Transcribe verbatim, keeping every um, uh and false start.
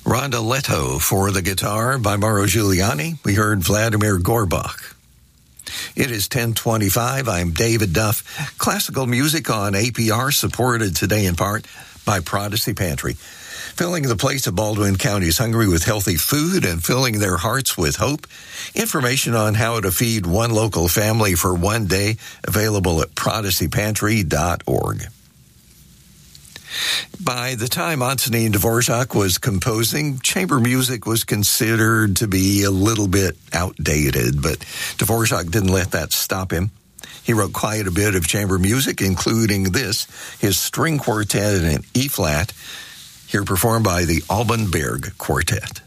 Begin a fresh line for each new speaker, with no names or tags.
Rondoletto for the guitar by Mauro Giuliani. We heard Vladimir Gorbach. It is ten twenty-five. I'm David Duff. Classical music on A P R, supported today in part by Prodigy Pantry. Filling the plates of Baldwin County's hungry with healthy food and filling their hearts with hope. Information on how to feed one local family for one day available at prodigy pantry dot org. By the time Antonin Dvorak was composing, chamber music was considered to be a little bit outdated, but Dvorak didn't let that stop him. He wrote quite a bit of chamber music, including this, his string quartet in E-flat, here performed by the Alban Berg Quartet.